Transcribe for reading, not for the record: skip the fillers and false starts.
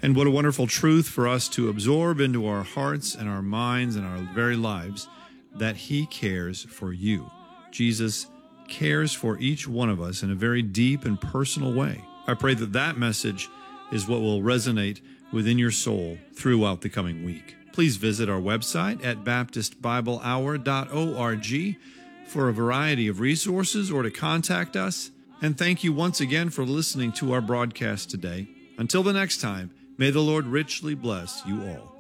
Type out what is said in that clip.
And what a wonderful truth for us to absorb into our hearts and our minds and our very lives, that He cares for you. Jesus cares for each one of us in a very deep and personal way. I pray that that message is what will resonate within your soul throughout the coming week. Please visit our website at baptistbiblehour.org for a variety of resources or to contact us. And thank you once again for listening to our broadcast today. Until the next time, may the Lord richly bless you all.